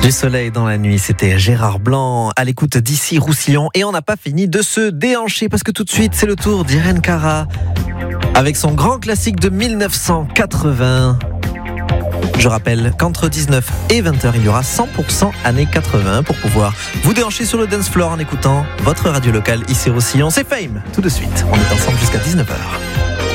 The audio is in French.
Du soleil dans la nuit, c'était Gérard Blanc à l'écoute d'ici Roussillon. Et on n'a pas fini de se déhancher parce que tout de suite, c'est le tour d'Irène Cara avec son grand classique de 1980. Je rappelle qu'entre 19 et 20h, il y aura 100% années 80 pour pouvoir vous déhancher sur le dance floor en écoutant votre radio locale ici Roussillon. C'est Fame, tout de suite. On est ensemble jusqu'à 19h.